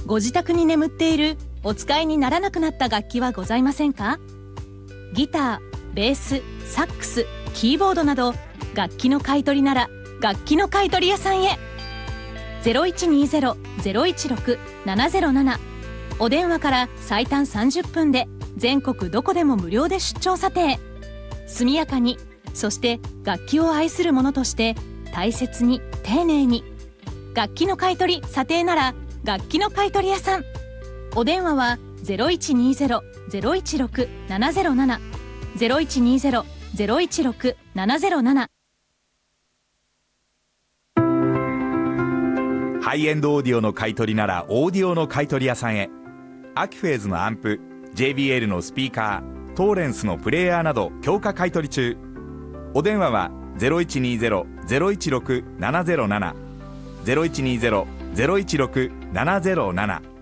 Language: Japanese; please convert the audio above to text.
ご自宅に眠っているお使いにならなくなった楽器はございませんか？ギター、ベース、サックス、キーボードなど楽器の買い取りなら楽器の買い取り屋さんへ。 0120-016-707 お電話から最短30分で全国どこでも無料で出張査定。速やかに、そして楽器を愛する者として大切に丁寧に。楽器の買い取り査定なら楽器の買い取り屋さん。お電話は 0120-016-707 0120-016-707。 ハイエンドオーディオの買い取りならオーディオの買い取り屋さんへ。アキフェーズのアンプ、 JBL のスピーカー、トーレンスのプレイヤーなど強化買い取り中。お電話は 0120-016-707 0120-016-707